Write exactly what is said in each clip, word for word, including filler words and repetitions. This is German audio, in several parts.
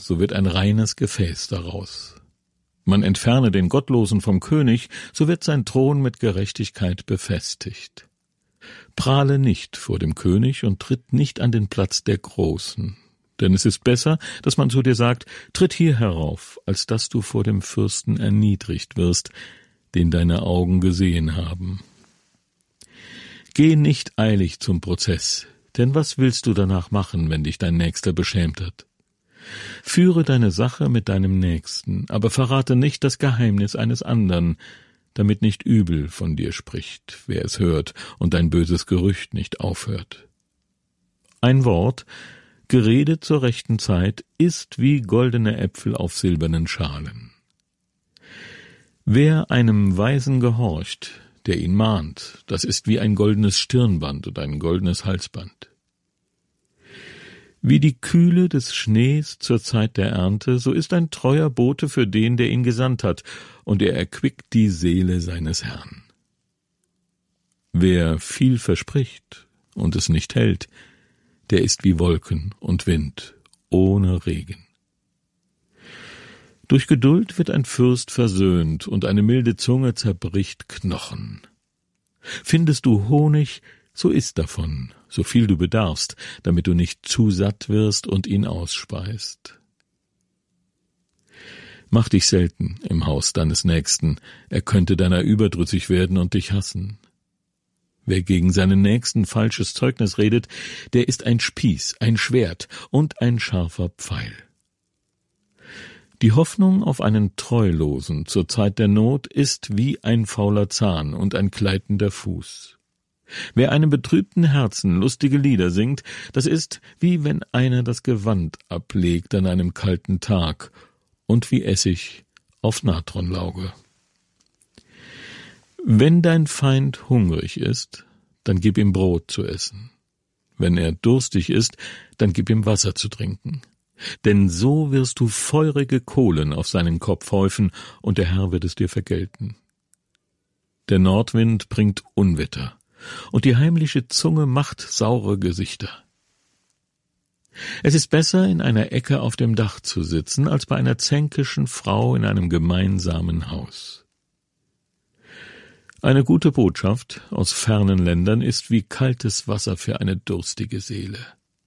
so wird ein reines Gefäß daraus. Man entferne den Gottlosen vom König, so wird sein Thron mit Gerechtigkeit befestigt. Prahle nicht vor dem König und tritt nicht an den Platz der Großen. Denn es ist besser, dass man zu dir sagt, tritt hier herauf, als dass du vor dem Fürsten erniedrigt wirst, den deine Augen gesehen haben. Geh nicht eilig zum Prozess, denn was willst du danach machen, wenn dich dein Nächster beschämt hat? Führe deine Sache mit deinem Nächsten, aber verrate nicht das Geheimnis eines andern, damit nicht übel von dir spricht, wer es hört, und dein böses Gerücht nicht aufhört. Ein Wort, geredet zur rechten Zeit, ist wie goldene Äpfel auf silbernen Schalen. Wer einem Weisen gehorcht, der ihn mahnt, das ist wie ein goldenes Stirnband und ein goldenes Halsband. Wie die Kühle des Schnees zur Zeit der Ernte, so ist ein treuer Bote für den, der ihn gesandt hat, und er erquickt die Seele seines Herrn. Wer viel verspricht und es nicht hält, der ist wie Wolken und Wind, ohne Regen. Durch Geduld wird ein Fürst versöhnt, und eine milde Zunge zerbricht Knochen. Findest du Honig, so iss davon, so viel du bedarfst, damit du nicht zu satt wirst und ihn ausspeist. Mach dich selten im Haus deines Nächsten, er könnte deiner überdrüssig werden und dich hassen. Wer gegen seinen Nächsten falsches Zeugnis redet, der ist ein Spieß, ein Schwert und ein scharfer Pfeil. Die Hoffnung auf einen Treulosen zur Zeit der Not ist wie ein fauler Zahn und ein gleitender Fuß. Wer einem betrübten Herzen lustige Lieder singt, das ist, wie wenn einer das Gewand ablegt an einem kalten Tag und wie Essig auf Natronlauge. Wenn dein Feind hungrig ist, dann gib ihm Brot zu essen. Wenn er durstig ist, dann gib ihm Wasser zu trinken. Denn so wirst du feurige Kohlen auf seinen Kopf häufen, und der Herr wird es dir vergelten. Der Nordwind bringt Unwetter, und die heimliche Zunge macht saure Gesichter. Es ist besser, in einer Ecke auf dem Dach zu sitzen, als bei einer zänkischen Frau in einem gemeinsamen Haus. Eine gute Botschaft aus fernen Ländern ist wie kaltes Wasser für eine durstige Seele.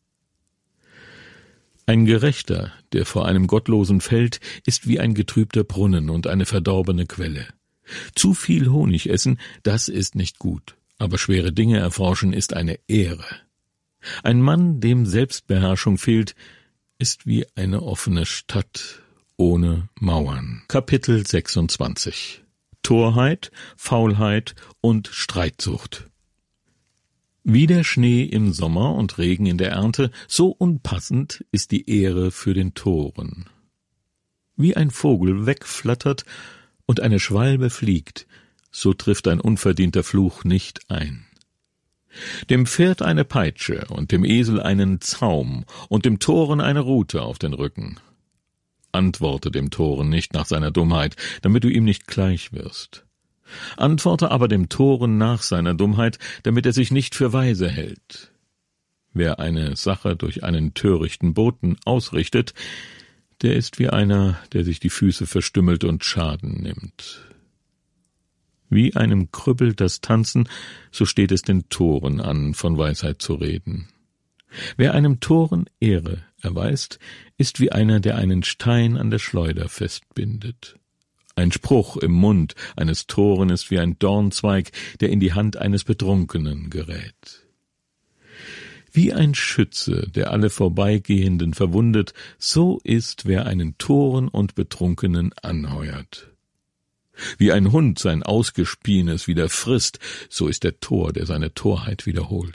Ein Gerechter, der vor einem Gottlosen fällt, ist wie ein getrübter Brunnen und eine verdorbene Quelle. Zu viel Honig essen, das ist nicht gut, aber schwere Dinge erforschen ist eine Ehre. Ein Mann, dem Selbstbeherrschung fehlt, ist wie eine offene Stadt ohne Mauern. Kapitel sechsundzwanzig. Torheit, Faulheit und Streitsucht. Wie der Schnee im Sommer und Regen in der Ernte, so unpassend ist die Ehre für den Toren. Wie ein Vogel wegflattert und eine Schwalbe fliegt, so trifft ein unverdienter Fluch nicht ein. Dem Pferd eine Peitsche und dem Esel einen Zaum und dem Toren eine Rute auf den Rücken. Antworte dem Toren nicht nach seiner Dummheit, damit du ihm nicht gleich wirst. Antworte aber dem Toren nach seiner Dummheit, damit er sich nicht für weise hält. Wer eine Sache durch einen törichten Boten ausrichtet, der ist wie einer, der sich die Füße verstümmelt und Schaden nimmt. Wie einem krüppelt das Tanzen, so steht es den Toren an, von Weisheit zu reden. Wer einem Toren Ehre erweist, ist wie einer, der einen Stein an der Schleuder festbindet. Ein Spruch im Mund eines Toren ist wie ein Dornzweig, der in die Hand eines Betrunkenen gerät. Wie ein Schütze, der alle Vorbeigehenden verwundet, so ist, wer einen Toren und Betrunkenen anheuert. Wie ein Hund sein Ausgespienes wieder frisst, so ist der Tor, der seine Torheit wiederholt.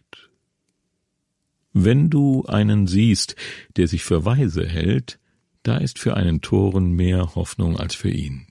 Wenn du einen siehst, der sich für weise hält, da ist für einen Toren mehr Hoffnung als für ihn.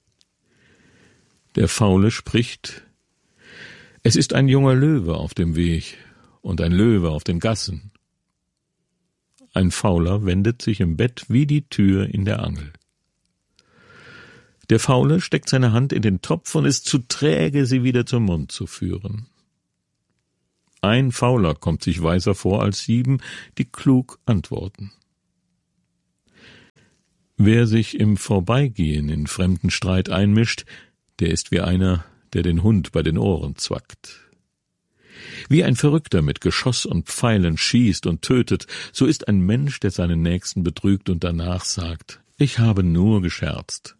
Der Faule spricht, es ist ein junger Löwe auf dem Weg und ein Löwe auf den Gassen. Ein Fauler wendet sich im Bett wie die Tür in der Angel. Der Faule steckt seine Hand in den Topf und ist zu träge, sie wieder zum Mund zu führen. Ein Fauler kommt sich weiser vor als sieben, die klug antworten. Wer sich im Vorbeigehen in fremden Streit einmischt, der ist wie einer, der den Hund bei den Ohren zwackt. Wie ein Verrückter mit Geschoss und Pfeilen schießt und tötet, so ist ein Mensch, der seinen Nächsten betrügt und danach sagt, ich habe nur gescherzt.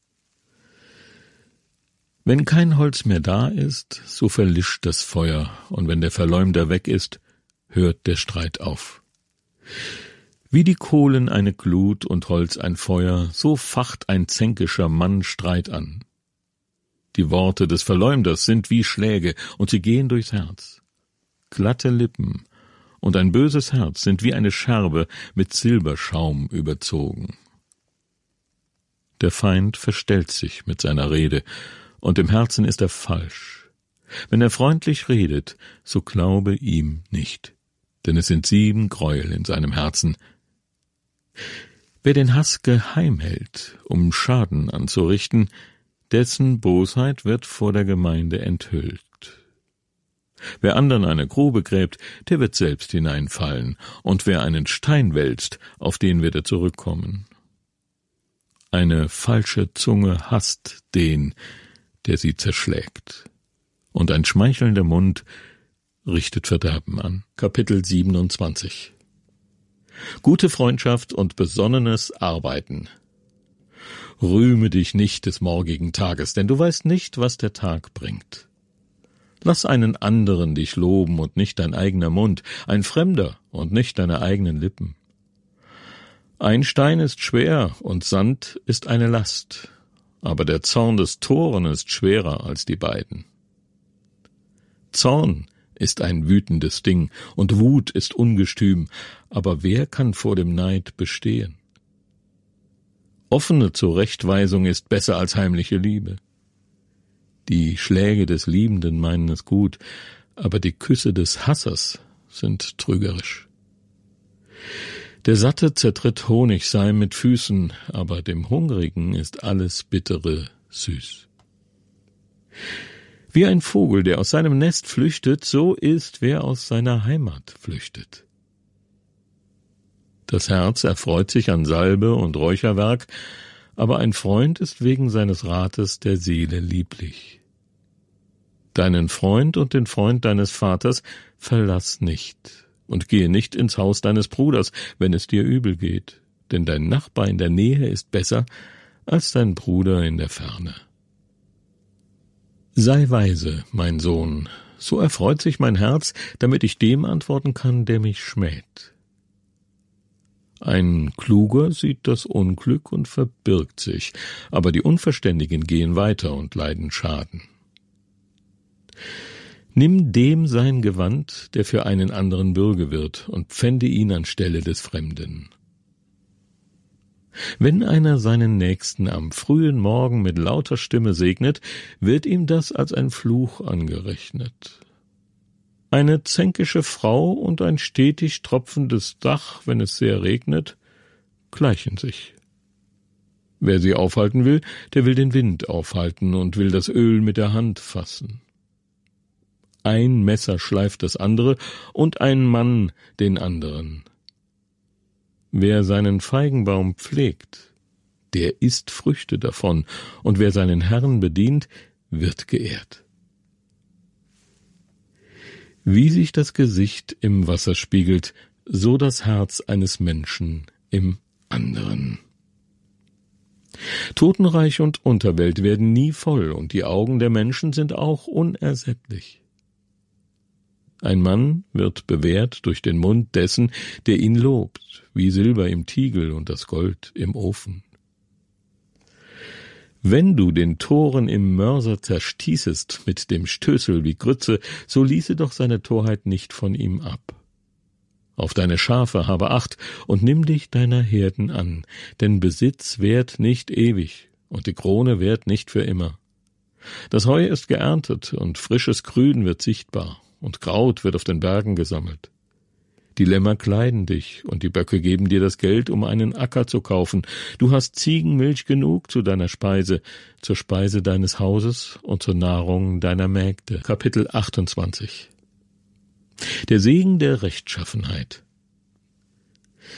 Wenn kein Holz mehr da ist, so verlischt das Feuer, und wenn der Verleumder weg ist, hört der Streit auf. Wie die Kohlen eine Glut und Holz ein Feuer, so facht ein zänkischer Mann Streit an. Die Worte des Verleumders sind wie Schläge, und sie gehen durchs Herz. Glatte Lippen und ein böses Herz sind wie eine Scherbe mit Silberschaum überzogen. Der Feind verstellt sich mit seiner Rede, und im Herzen ist er falsch. Wenn er freundlich redet, so glaube ihm nicht, denn es sind sieben Gräuel in seinem Herzen. Wer den Hass geheim hält, um Schaden anzurichten, dessen Bosheit wird vor der Gemeinde enthüllt. Wer andern eine Grube gräbt, der wird selbst hineinfallen, und wer einen Stein wälzt, auf den wird er zurückkommen. Eine falsche Zunge hasst den, der sie zerschlägt, und ein schmeichelnder Mund richtet Verderben an. Kapitel siebenundzwanzig. Gute Freundschaft und besonnenes Arbeiten. Rühme dich nicht des morgigen Tages, denn du weißt nicht, was der Tag bringt. Lass einen anderen dich loben und nicht dein eigener Mund, ein Fremder und nicht deine eigenen Lippen. Ein Stein ist schwer und Sand ist eine Last, aber der Zorn des Toren ist schwerer als die beiden. Zorn ist ein wütendes Ding und Wut ist ungestüm, aber wer kann vor dem Neid bestehen? Offene Zurechtweisung ist besser als heimliche Liebe. Die Schläge des Liebenden meinen es gut, aber die Küsse des Hassers sind trügerisch. Der Satte zertritt Honigseim mit Füßen, aber dem Hungrigen ist alles Bittere süß. Wie ein Vogel, der aus seinem Nest flüchtet, so ist, wer aus seiner Heimat flüchtet. Das Herz erfreut sich an Salbe und Räucherwerk, aber ein Freund ist wegen seines Rates der Seele lieblich. Deinen Freund und den Freund deines Vaters verlass nicht und gehe nicht ins Haus deines Bruders, wenn es dir übel geht, denn dein Nachbar in der Nähe ist besser als dein Bruder in der Ferne. Sei weise, mein Sohn, so erfreut sich mein Herz, damit ich dem antworten kann, der mich schmäht. Ein Kluger sieht das Unglück und verbirgt sich, aber die Unverständigen gehen weiter und leiden Schaden. Nimm dem sein Gewand, der für einen anderen Bürge wird, und pfände ihn anstelle des Fremden. Wenn einer seinen Nächsten am frühen Morgen mit lauter Stimme segnet, wird ihm das als ein Fluch angerechnet. Eine zänkische Frau und ein stetig tropfendes Dach, wenn es sehr regnet, gleichen sich. Wer sie aufhalten will, der will den Wind aufhalten und will das Öl mit der Hand fassen. Ein Messer schleift das andere und ein Mann den anderen. Wer seinen Feigenbaum pflegt, der isst Früchte davon, und wer seinen Herrn bedient, wird geehrt. Wie sich das Gesicht im Wasser spiegelt, so das Herz eines Menschen im anderen. Totenreich und Unterwelt werden nie voll, und die Augen der Menschen sind auch unersättlich. Ein Mann wird bewährt durch den Mund dessen, der ihn lobt, wie Silber im Tiegel und das Gold im Ofen. Wenn du den Toren im Mörser zerstießest mit dem Stößel wie Grütze, so ließe doch seine Torheit nicht von ihm ab. Auf deine Schafe habe Acht und nimm dich deiner Herden an, denn Besitz währt nicht ewig und die Krone währt nicht für immer. Das Heu ist geerntet und frisches Grün wird sichtbar und Kraut wird auf den Bergen gesammelt. Die Lämmer kleiden dich, und die Böcke geben dir das Geld, um einen Acker zu kaufen. Du hast Ziegenmilch genug zu deiner Speise, zur Speise deines Hauses und zur Nahrung deiner Mägde. Kapitel achtundzwanzig. Der Segen der Rechtschaffenheit.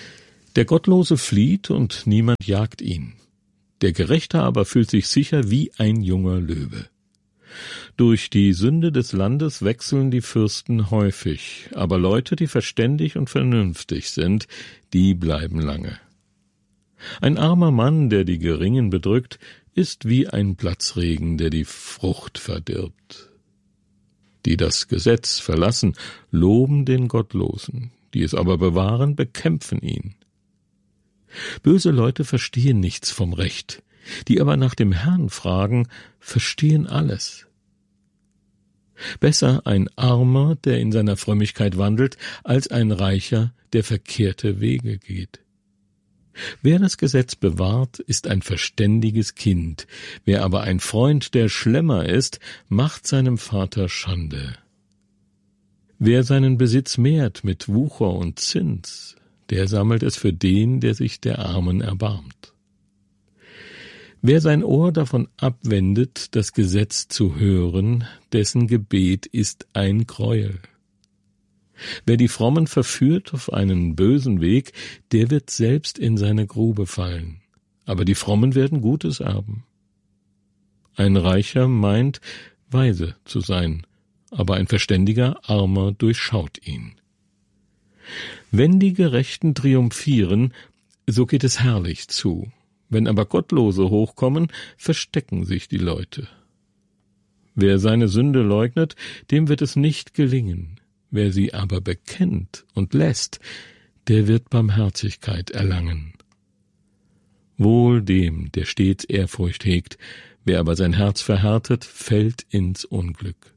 Der Gottlose flieht und niemand jagt ihn. Der Gerechte aber fühlt sich sicher wie ein junger Löwe. Durch die Sünde des Landes wechseln die Fürsten häufig, aber Leute, die verständig und vernünftig sind, die bleiben lange. Ein armer Mann, der die Geringen bedrückt, ist wie ein Platzregen, der die Frucht verdirbt. Die das Gesetz verlassen, loben den Gottlosen, die es aber bewahren, bekämpfen ihn. Böse Leute verstehen nichts vom Recht, die aber nach dem Herrn fragen, verstehen alles. Besser ein Armer, der in seiner Frömmigkeit wandelt, als ein Reicher, der verkehrte Wege geht. Wer das Gesetz bewahrt, ist ein verständiges Kind, wer aber ein Freund der Schlemmer ist, macht seinem Vater Schande. Wer seinen Besitz mehrt mit Wucher und Zins, der sammelt es für den, der sich der Armen erbarmt. Wer sein Ohr davon abwendet, das Gesetz zu hören, dessen Gebet ist ein Gräuel. Wer die Frommen verführt auf einen bösen Weg, der wird selbst in seine Grube fallen, aber die Frommen werden Gutes erben. Ein Reicher meint, weise zu sein, aber ein verständiger Armer durchschaut ihn. Wenn die Gerechten triumphieren, so geht es herrlich zu. Wenn aber Gottlose hochkommen, verstecken sich die Leute. Wer seine Sünde leugnet, dem wird es nicht gelingen. Wer sie aber bekennt und lässt, der wird Barmherzigkeit erlangen. Wohl dem, der stets Ehrfurcht hegt, wer aber sein Herz verhärtet, fällt ins Unglück.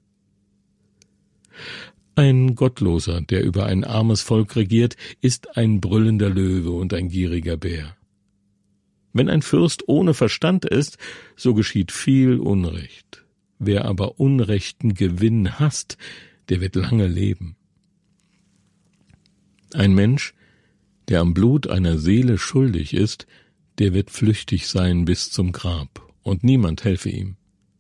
Ein Gottloser, der über ein armes Volk regiert, ist ein brüllender Löwe und ein gieriger Bär. Wenn ein Fürst ohne Verstand ist, so geschieht viel Unrecht. Wer aber unrechten Gewinn hasst, der wird lange leben. Ein Mensch, der am Blut einer Seele schuldig ist, der wird flüchtig sein bis zum Grab, und niemand helfe ihm.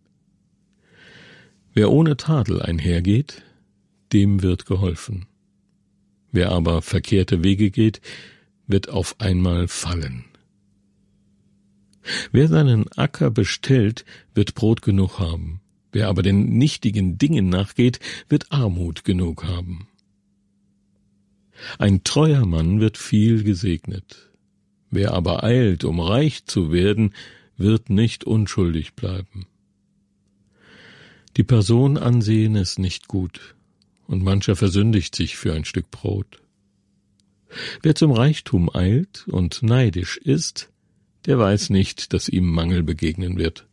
Wer ohne Tadel einhergeht, dem wird geholfen. Wer aber verkehrte Wege geht, wird auf einmal fallen. Wer seinen Acker bestellt, wird Brot genug haben. Wer aber den nichtigen Dingen nachgeht, wird Armut genug haben. Ein treuer Mann wird viel gesegnet. Wer aber eilt, um reich zu werden, wird nicht unschuldig bleiben. Die Person ansehen ist nicht gut, und mancher versündigt sich für ein Stück Brot. Wer zum Reichtum eilt und neidisch ist, der weiß nicht, dass ihm Mangel begegnen wird.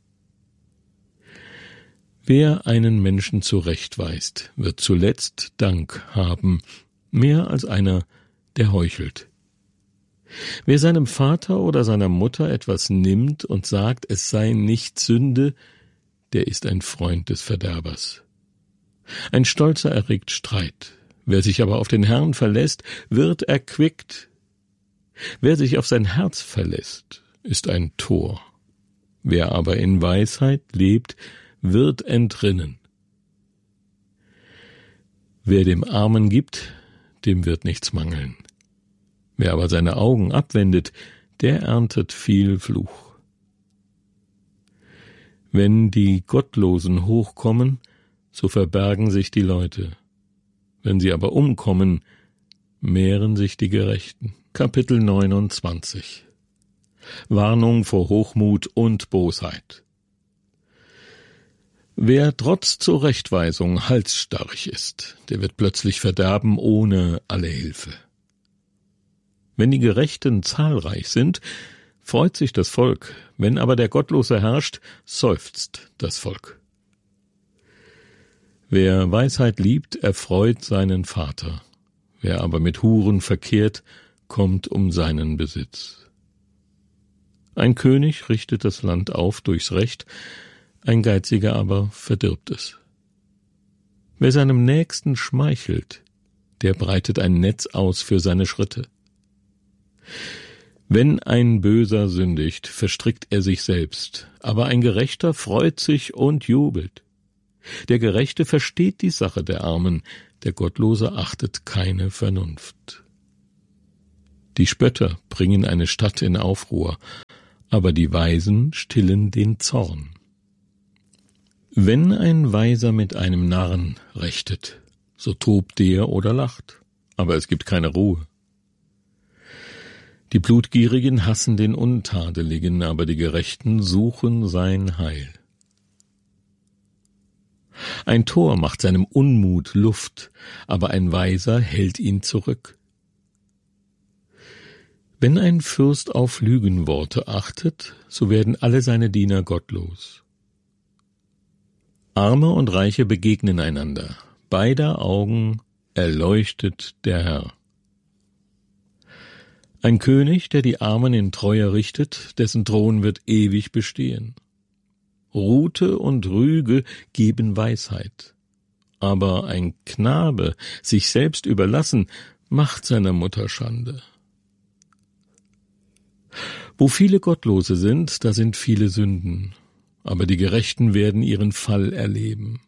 Wer einen Menschen zurechtweist, wird zuletzt Dank haben, mehr als einer, der heuchelt. Wer seinem Vater oder seiner Mutter etwas nimmt und sagt, es sei nicht Sünde, der ist ein Freund des Verderbers. Ein Stolzer erregt Streit, wer sich aber auf den Herrn verlässt, wird erquickt. Wer sich auf sein Herz verlässt, ist ein Tor. Wer aber in Weisheit lebt, wird entrinnen. Wer dem Armen gibt, dem wird nichts mangeln. Wer aber seine Augen abwendet, der erntet viel Fluch. Wenn die Gottlosen hochkommen, so verbergen sich die Leute. Wenn sie aber umkommen, mehren sich die Gerechten. Kapitel neunundzwanzig. Warnung vor Hochmut und Bosheit. Wer trotz Zurechtweisung halsstarrig ist, der wird plötzlich verderben ohne alle Hilfe. Wenn die Gerechten zahlreich sind, freut sich das Volk, wenn aber der Gottlose herrscht, seufzt das Volk. Wer Weisheit liebt, erfreut seinen Vater, wer aber mit Huren verkehrt, kommt um seinen Besitz. Ein König richtet das Land auf durchs Recht, ein Geiziger aber verdirbt es. Wer seinem Nächsten schmeichelt, der breitet ein Netz aus für seine Schritte. Wenn ein Böser sündigt, verstrickt er sich selbst, aber ein Gerechter freut sich und jubelt. Der Gerechte versteht die Sache der Armen, der Gottlose achtet keine Vernunft. Die Spötter bringen eine Stadt in Aufruhr, aber die Weisen stillen den Zorn. Wenn ein Weiser mit einem Narren rechtet, so tobt der oder lacht, aber es gibt keine Ruhe. Die Blutgierigen hassen den Untadeligen, aber die Gerechten suchen sein Heil. Ein Tor macht seinem Unmut Luft, aber ein Weiser hält ihn zurück. Wenn ein Fürst auf Lügenworte achtet, so werden alle seine Diener gottlos. Arme und Reiche begegnen einander, beider Augen erleuchtet der Herr. Ein König, der die Armen in Treue richtet, dessen Thron wird ewig bestehen. Rute und Rüge geben Weisheit, aber ein Knabe, sich selbst überlassen, macht seiner Mutter Schande. Wo viele Gottlose sind, da sind viele Sünden, aber die Gerechten werden ihren Fall erleben.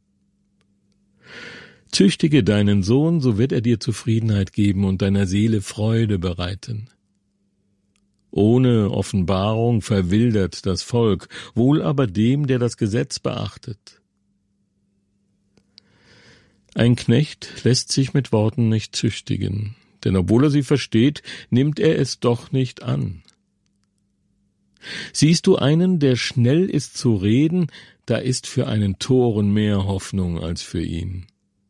Züchtige deinen Sohn, so wird er dir Zufriedenheit geben und deiner Seele Freude bereiten. Ohne Offenbarung verwildert das Volk, wohl aber dem, der das Gesetz beachtet. Ein Knecht lässt sich mit Worten nicht züchtigen, denn obwohl er sie versteht, nimmt er es doch nicht an. Siehst du einen, der schnell ist zu reden, da ist für einen Toren mehr Hoffnung als für ihn.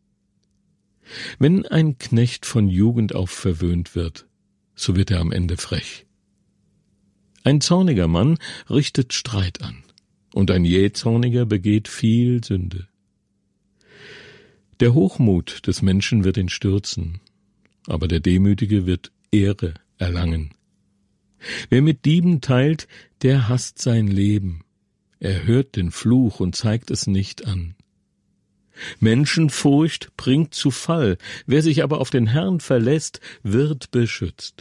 Wenn ein Knecht von Jugend auf verwöhnt wird, so wird er am Ende frech. Ein zorniger Mann richtet Streit an, und ein Jähzorniger begeht viel Sünde. Der Hochmut des Menschen wird ihn stürzen, aber der Demütige wird Ehre erlangen. Wer mit Dieben teilt, der hasst sein Leben. Er hört den Fluch und zeigt es nicht an. Menschenfurcht bringt zu Fall, wer sich aber auf den Herrn verlässt, wird beschützt.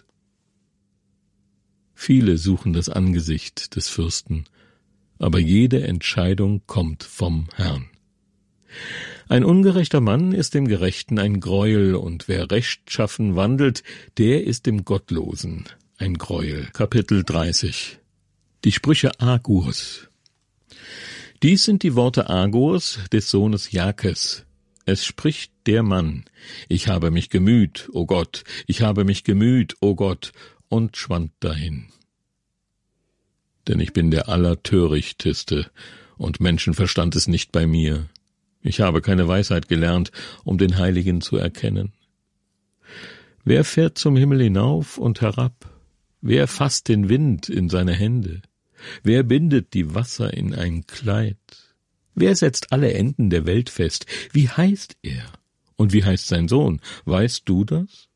Viele suchen das Angesicht des Fürsten, aber jede Entscheidung kommt vom Herrn. Ein ungerechter Mann ist dem Gerechten ein Greuel, und wer rechtschaffen wandelt, der ist dem Gottlosen ein Greuel. Kapitel dreißig. Die Sprüche Agurs. Dies sind die Worte Agurs, des Sohnes Jakes. Es spricht der Mann: Ich habe mich gemüht, o Gott, ich habe mich gemüht, o Gott, und schwand dahin. Denn ich bin der Allertörichteste, und Menschenverstand ist nicht bei mir. Ich habe keine Weisheit gelernt, um den Heiligen zu erkennen. Wer fährt zum Himmel hinauf und herab? Wer fasst den Wind in seine Hände? Wer bindet die Wasser in ein Kleid? Wer setzt alle Enden der Welt fest? Wie heißt er? Und wie heißt sein Sohn? Weißt du das?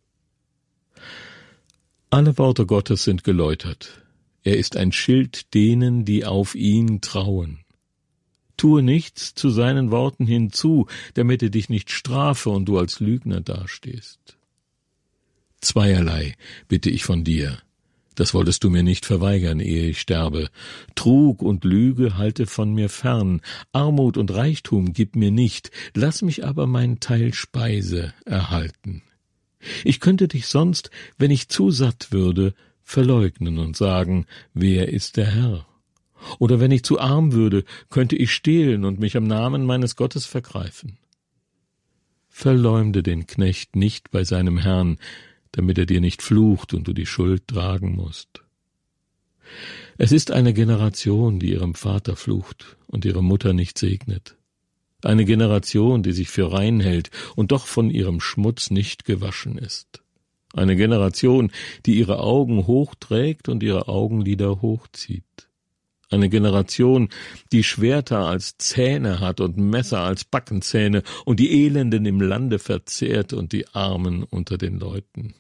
Alle Worte Gottes sind geläutert. Er ist ein Schild denen, die auf ihn trauen. Tue nichts zu seinen Worten hinzu, damit er dich nicht strafe und du als Lügner dastehst. Zweierlei bitte ich von dir. Das wolltest du mir nicht verweigern, ehe ich sterbe. Trug und Lüge halte von mir fern, Armut und Reichtum gib mir nicht, lass mich aber mein Teil Speise erhalten. Ich könnte dich sonst, wenn ich zu satt würde, verleugnen und sagen, wer ist der Herr? Oder wenn ich zu arm würde, könnte ich stehlen und mich am Namen meines Gottes vergreifen. Verleumde den Knecht nicht bei seinem Herrn, damit er dir nicht flucht und du die Schuld tragen musst. Es ist eine Generation, die ihrem Vater flucht und ihre Mutter nicht segnet. Eine Generation, die sich für rein hält und doch von ihrem Schmutz nicht gewaschen ist. Eine Generation, die ihre Augen hochträgt und ihre Augenlider hochzieht. Eine Generation, die Schwerter als Zähne hat und Messer als Backenzähne und die Elenden im Lande verzehrt und die Armen unter den Leuten.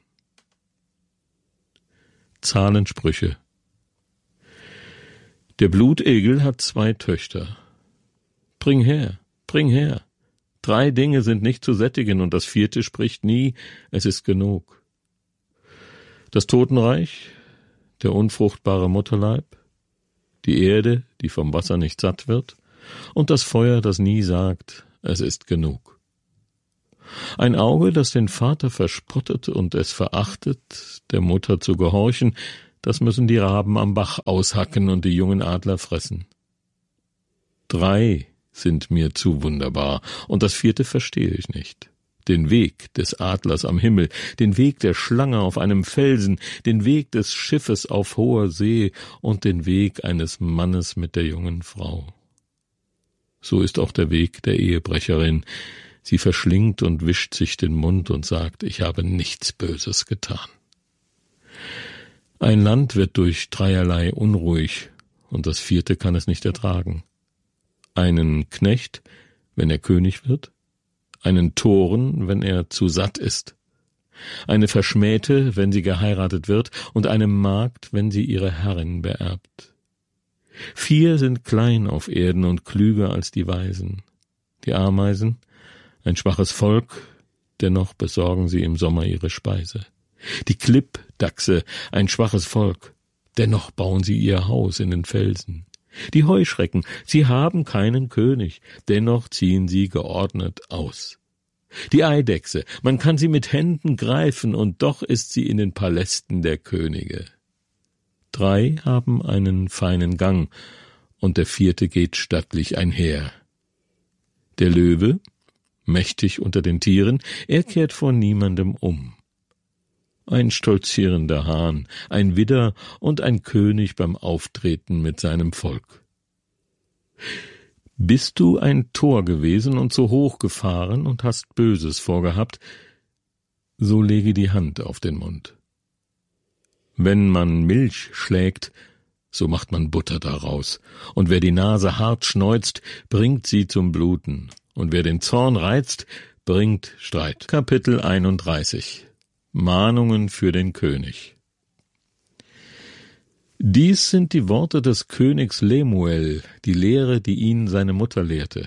Zahlensprüche. Der Blutegel hat zwei Töchter. Bring her, bring her. Drei Dinge sind nicht zu sättigen, und das vierte spricht nie, es ist genug. Das Totenreich, der unfruchtbare Mutterleib, die Erde, die vom Wasser nicht satt wird, und das Feuer, das nie sagt, es ist genug. Ein Auge, das den Vater verspottet und es verachtet, der Mutter zu gehorchen, das müssen die Raben am Bach aushacken und die jungen Adler fressen. Drei sind mir zu wunderbar, und das vierte verstehe ich nicht. Den Weg des Adlers am Himmel, den Weg der Schlange auf einem Felsen, den Weg des Schiffes auf hoher See und den Weg eines Mannes mit der jungen Frau. So ist auch der Weg der Ehebrecherin. Sie verschlingt und wischt sich den Mund und sagt, ich habe nichts Böses getan. Ein Land wird durch dreierlei unruhig, und das vierte kann es nicht ertragen. Einen Knecht, wenn er König wird, einen Toren, wenn er zu satt ist, eine Verschmähte, wenn sie geheiratet wird, und eine Magd, wenn sie ihre Herrin beerbt. Vier sind klein auf Erden und klüger als die Weisen. Die Ameisen, ein schwaches Volk, dennoch besorgen sie im Sommer ihre Speise. Die Klippdachse, ein schwaches Volk, dennoch bauen sie ihr Haus in den Felsen. Die Heuschrecken, sie haben keinen König, dennoch ziehen sie geordnet aus. Die Eidechse, man kann sie mit Händen greifen, und doch ist sie in den Palästen der Könige. Drei haben einen feinen Gang, und der vierte geht stattlich einher. Der Löwe, mächtig unter den Tieren, er kehrt vor niemandem um. Ein stolzierender Hahn, ein Widder und ein König beim Auftreten mit seinem Volk. Bist du ein Tor gewesen und so hoch gefahren und hast Böses vorgehabt, so lege die Hand auf den Mund. Wenn man Milch schlägt, so macht man Butter daraus, und wer die Nase hart schneuzt, bringt sie zum Bluten, und wer den Zorn reizt, bringt Streit. Kapitel einunddreißig. Mahnungen für den König. Dies sind die Worte des Königs Lemuel, die Lehre, die ihn seine Mutter lehrte.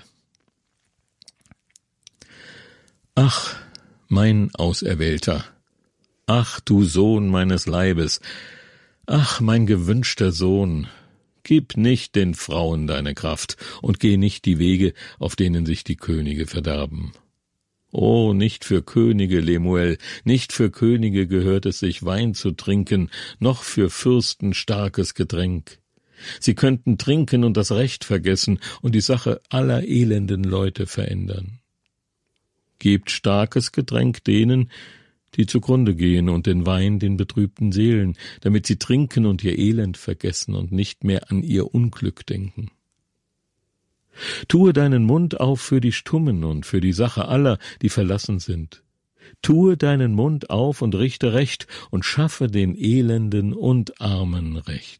Ach, mein Auserwählter, ach, du Sohn meines Leibes, ach, mein gewünschter Sohn, gib nicht den Frauen deine Kraft und geh nicht die Wege, auf denen sich die Könige verderben. Oh, nicht für Könige, Lemuel, nicht für Könige gehört es sich, Wein zu trinken, noch für Fürsten starkes Getränk. Sie könnten trinken und das Recht vergessen und die Sache aller elenden Leute verändern. Gebt starkes Getränk denen, die zugrunde gehen, und den Wein den betrübten Seelen, damit sie trinken und ihr Elend vergessen und nicht mehr an ihr Unglück denken. Tue deinen Mund auf für die Stummen und für die Sache aller, die verlassen sind. Tue deinen Mund auf und richte Recht und schaffe den Elenden und Armen Recht.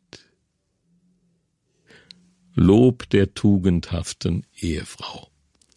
Lob der tugendhaften Ehefrau.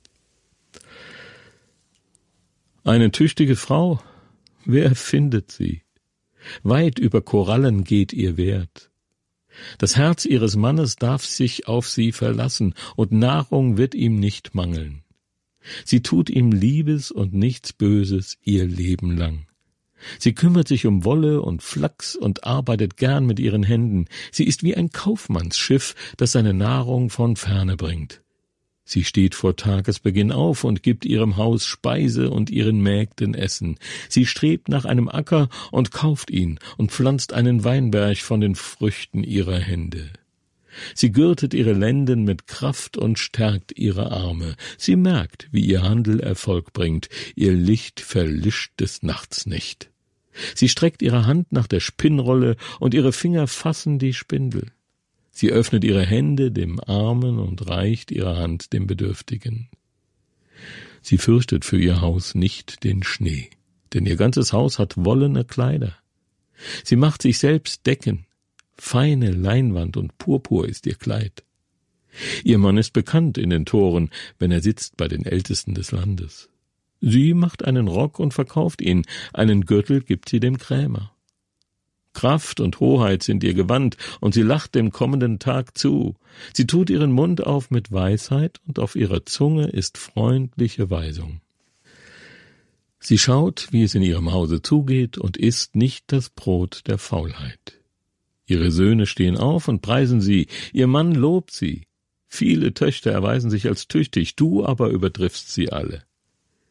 Eine tüchtige Frau, wer findet sie? Weit über Korallen geht ihr Wert. Das Herz ihres Mannes darf sich auf sie verlassen, und Nahrung wird ihm nicht mangeln. Sie tut ihm Liebes und nichts Böses ihr Leben lang. Sie kümmert sich um Wolle und Flachs und arbeitet gern mit ihren Händen. Sie ist wie ein Kaufmannsschiff, das seine Nahrung von ferne bringt. Sie steht vor Tagesbeginn auf und gibt ihrem Haus Speise und ihren Mägden Essen. Sie strebt nach einem Acker und kauft ihn und pflanzt einen Weinberg von den Früchten ihrer Hände. Sie gürtet ihre Lenden mit Kraft und stärkt ihre Arme. Sie merkt, wie ihr Handel Erfolg bringt. Ihr Licht verlischt des Nachts nicht. Sie streckt ihre Hand nach der Spinnrolle und ihre Finger fassen die Spindel. Sie öffnet ihre Hände dem Armen und reicht ihre Hand dem Bedürftigen. Sie fürchtet für ihr Haus nicht den Schnee, denn ihr ganzes Haus hat wollene Kleider. Sie macht sich selbst Decken, feine Leinwand und Purpur ist ihr Kleid. Ihr Mann ist bekannt in den Toren, wenn er sitzt bei den Ältesten des Landes. Sie macht einen Rock und verkauft ihn, einen Gürtel gibt sie dem Krämer. Kraft und Hoheit sind ihr Gewand, und sie lacht dem kommenden Tag zu. Sie tut ihren Mund auf mit Weisheit, und auf ihrer Zunge ist freundliche Weisung. Sie schaut, wie es in ihrem Hause zugeht, und isst nicht das Brot der Faulheit. Ihre Söhne stehen auf und preisen sie, ihr Mann lobt sie. Viele Töchter erweisen sich als tüchtig, du aber übertriffst sie alle.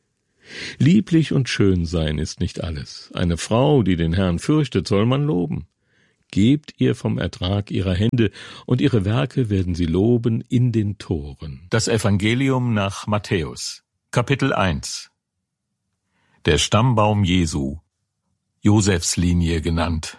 Lieblich und schön sein ist nicht alles. Eine Frau, die den Herrn fürchtet, soll man loben. Gebt ihr vom Ertrag ihrer Hände, und ihre Werke werden sie loben in den Toren. Das Evangelium nach Matthäus, Kapitel eins. Der Stammbaum Jesu, Josefs Linie genannt.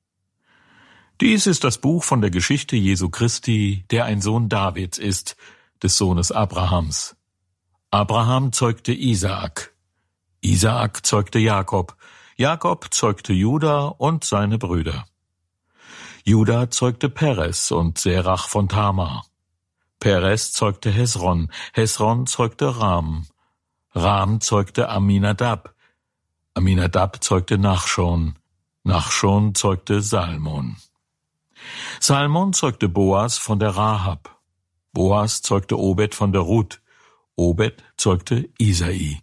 Dies ist das Buch von der Geschichte Jesu Christi, der ein Sohn Davids ist, des Sohnes Abrahams. Abraham zeugte Isaak. Isaak zeugte Jakob. Jakob zeugte Juda und seine Brüder. Juda zeugte Peres und Serach von Tamar. Peres zeugte Hesron. Hesron zeugte Ram. Ram zeugte Aminadab. Aminadab zeugte Nachschon. Nachschon zeugte Salmon. Salmon zeugte Boas von der Rahab. Boas zeugte Obed von der Ruth. Obed zeugte Isai.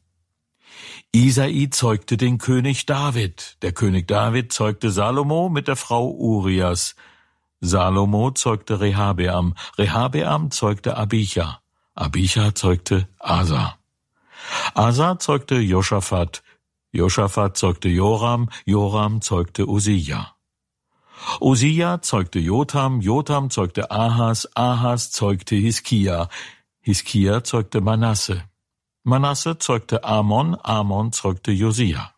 Isai zeugte den König David. Der König David zeugte Salomo mit der Frau Urias. Salomo zeugte Rehabeam. Rehabeam zeugte Abija. Abija zeugte Asa. Asa zeugte Josaphat. Josaphat zeugte Joram. Joram zeugte Usia. Usia zeugte Jotham. Jotham zeugte Ahas. Ahas zeugte Hiskia. Hiskia zeugte Manasse. Manasse zeugte Amon, Amon zeugte Josia.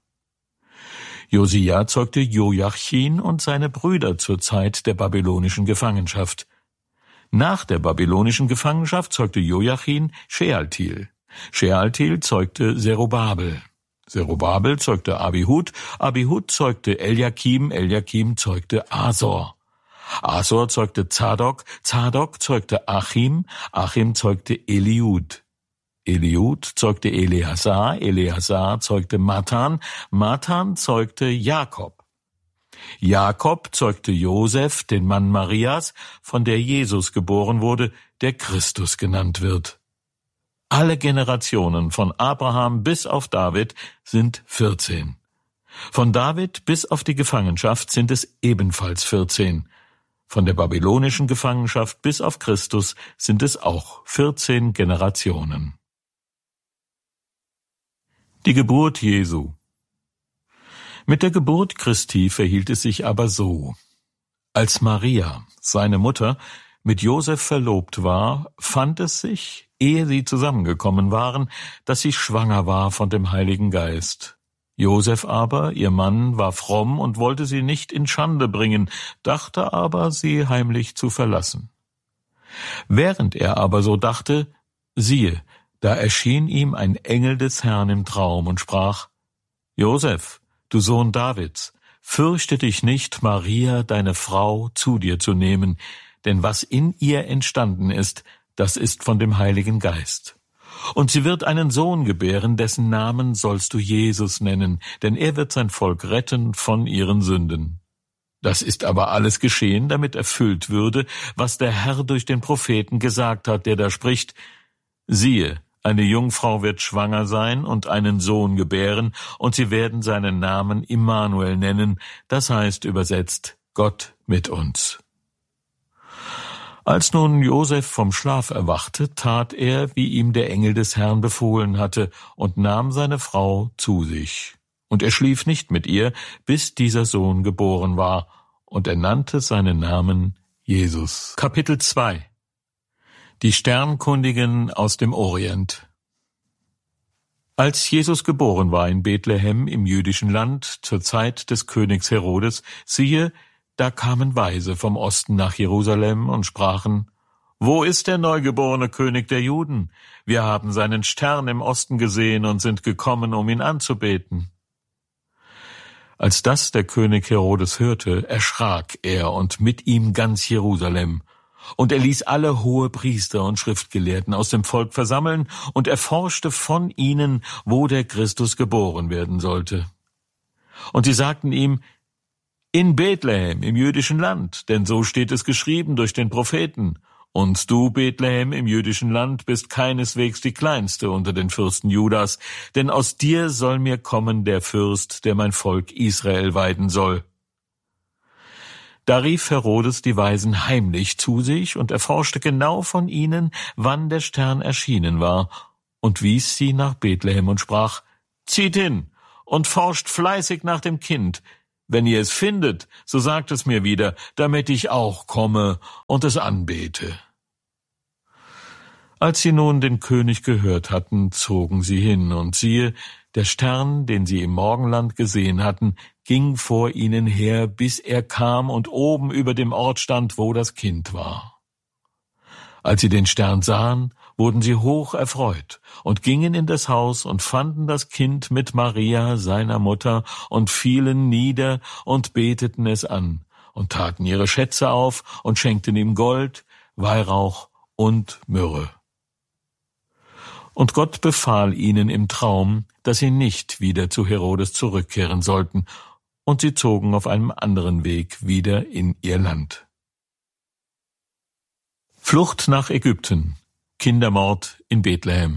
Josia zeugte Joachim und seine Brüder zur Zeit der babylonischen Gefangenschaft. Nach der babylonischen Gefangenschaft zeugte Joachim Shealtiel. Shealtiel zeugte Zerubabel. Zerubabel zeugte Abihud. Abihud zeugte Eliakim. Eliakim zeugte Asor. Asor zeugte Zadok. Zadok zeugte Achim. Achim zeugte Eliud. Eliud zeugte Eleazar, Eleazar zeugte Matan, Matan zeugte Jakob. Jakob zeugte Josef, den Mann Marias, von der Jesus geboren wurde, der Christus genannt wird. Alle Generationen von Abraham bis auf David sind vierzehn. Von David bis auf die Gefangenschaft sind es ebenfalls vierzehn. Von der babylonischen Gefangenschaft bis auf Christus sind es auch vierzehn Generationen. Die Geburt Jesu. Mit der Geburt Christi verhielt es sich aber so. Als Maria, seine Mutter, mit Josef verlobt war, fand es sich, ehe sie zusammengekommen waren, dass sie schwanger war von dem Heiligen Geist. Josef aber, ihr Mann, war fromm und wollte sie nicht in Schande bringen, dachte aber, sie heimlich zu verlassen. Während er aber so dachte, siehe, da erschien ihm ein Engel des Herrn im Traum und sprach: Josef, du Sohn Davids, fürchte dich nicht, Maria, deine Frau, zu dir zu nehmen, denn was in ihr entstanden ist, das ist von dem Heiligen Geist. Und sie wird einen Sohn gebären, dessen Namen sollst du Jesus nennen, denn er wird sein Volk retten von ihren Sünden. Das ist aber alles geschehen, damit erfüllt würde, was der Herr durch den Propheten gesagt hat, der da spricht: Siehe, eine Jungfrau wird schwanger sein und einen Sohn gebären, und sie werden seinen Namen Immanuel nennen, das heißt übersetzt Gott mit uns. Als nun Josef vom Schlaf erwachte, tat er, wie ihm der Engel des Herrn befohlen hatte, und nahm seine Frau zu sich. Und er schlief nicht mit ihr, bis dieser Sohn geboren war, und er nannte seinen Namen Jesus. Kapitel zwei. Die Sternkundigen aus dem Orient. Als Jesus geboren war in Bethlehem im jüdischen Land zur Zeit des Königs Herodes, siehe, da kamen Weise vom Osten nach Jerusalem und sprachen: Wo ist der neugeborene König der Juden? Wir haben seinen Stern im Osten gesehen und sind gekommen, um ihn anzubeten. Als das der König Herodes hörte, erschrak er und mit ihm ganz Jerusalem. Und er ließ alle Hohepriester und Schriftgelehrten aus dem Volk versammeln und erforschte von ihnen, wo der Christus geboren werden sollte. Und sie sagten ihm: In Bethlehem im jüdischen Land, denn so steht es geschrieben durch den Propheten. Und du, Bethlehem im jüdischen Land, bist keineswegs die kleinste unter den Fürsten Judas, denn aus dir soll mir kommen der Fürst, der mein Volk Israel weiden soll. Da rief Herodes die Weisen heimlich zu sich und erforschte genau von ihnen, wann der Stern erschienen war, und wies sie nach Bethlehem und sprach: Zieht hin und forscht fleißig nach dem Kind. Wenn ihr es findet, so sagt es mir wieder, damit ich auch komme und es anbete.« Als sie nun den König gehört hatten, zogen sie hin, und siehe, der Stern, den sie im Morgenland gesehen hatten, ging vor ihnen her, bis er kam und oben über dem Ort stand, wo das Kind war. Als sie den Stern sahen, wurden sie hoch erfreut und gingen in das Haus und fanden das Kind mit Maria, seiner Mutter, und fielen nieder und beteten es an und taten ihre Schätze auf und schenkten ihm Gold, Weihrauch und Myrrhe. Und Gott befahl ihnen im Traum, dass sie nicht wieder zu Herodes zurückkehren sollten, und sie zogen auf einem anderen Weg wieder in ihr Land. Flucht nach Ägypten. Kindermord in Bethlehem.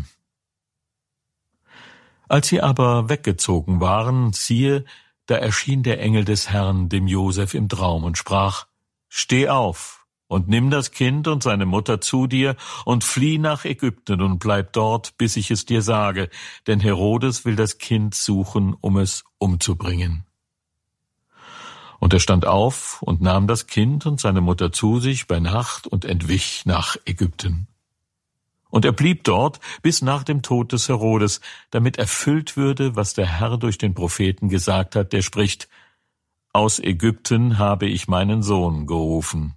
Als sie aber weggezogen waren, siehe, da erschien der Engel des Herrn dem Josef im Traum und sprach: »Steh auf und nimm das Kind und seine Mutter zu dir und flieh nach Ägypten und bleib dort, bis ich es dir sage, denn Herodes will das Kind suchen, um es umzubringen.« Und er stand auf und nahm das Kind und seine Mutter zu sich bei Nacht und entwich nach Ägypten. Und er blieb dort bis nach dem Tod des Herodes, damit erfüllt würde, was der Herr durch den Propheten gesagt hat, der spricht: »Aus Ägypten habe ich meinen Sohn gerufen.«